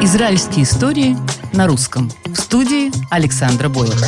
Израильские истории на русском. В студии Александра Бойлер.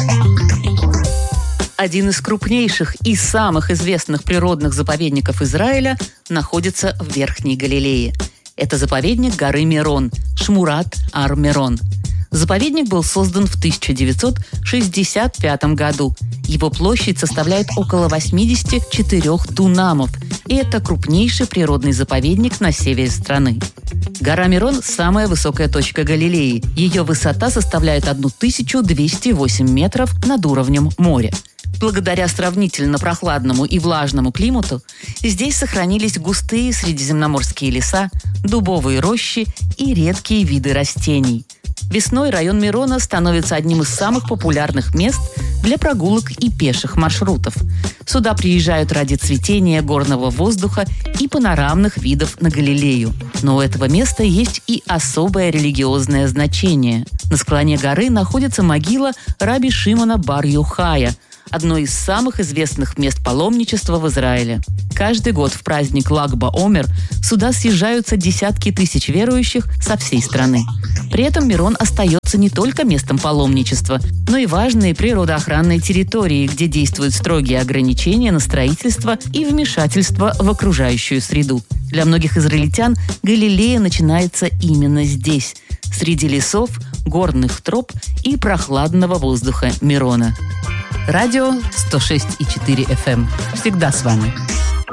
Один из крупнейших и самых известных природных заповедников Израиля находится в Верхней Галилее. Это заповедник горы Мирон, Шмурат ар-Мирон. Заповедник был создан в 1965 году. Его площадь составляет около 84 дунамов, и это крупнейший природный заповедник на севере страны. Гора Мирон – самая высокая точка Галилеи. Ее высота составляет 1208 метров над уровнем моря. Благодаря сравнительно прохладному и влажному климату здесь сохранились густые средиземноморские леса, дубовые рощи и редкие виды растений. Весной район Мирона становится одним из самых популярных мест для прогулок и пеших маршрутов. Сюда приезжают ради цветения горного воздуха и панорамных видов на Галилею. Но у этого места есть и особое религиозное значение. На склоне горы находится могила раби Шимона бар-Йохая, одно из самых известных мест паломничества в Израиле. Каждый год в праздник Lag-ба-Омер сюда съезжаются десятки тысяч верующих со всей страны. При этом Мирон остается не только местом паломничества, но и важной природоохранной территорией, где действуют строгие ограничения на строительство и вмешательство в окружающую среду. Для многих израильтян Галилея начинается именно здесь, среди лесов, горных троп и прохладного воздуха Мирона. Радио 106,4 FM. Всегда с вами.